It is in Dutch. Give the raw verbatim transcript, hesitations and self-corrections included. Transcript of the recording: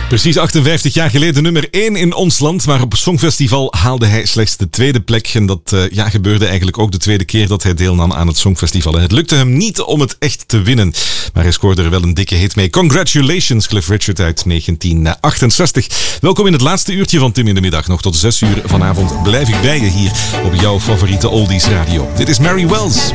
Precies achtenvijftig jaar geleden nummer één in ons land, maar op het Songfestival haalde hij slechts de tweede plek. En dat uh, ja, gebeurde eigenlijk ook de tweede keer dat hij deelnam aan het Songfestival. En het lukte hem niet om het echt te winnen, maar hij scoorde er wel een dikke hit mee. Congratulations, Cliff Richard uit negentien achtenzestig. Welkom in het laatste uurtje van Tim in de Middag. Nog tot zes uur vanavond blijf ik bij je hier op jouw favoriete Oldies Radio. Dit is Mary Wells.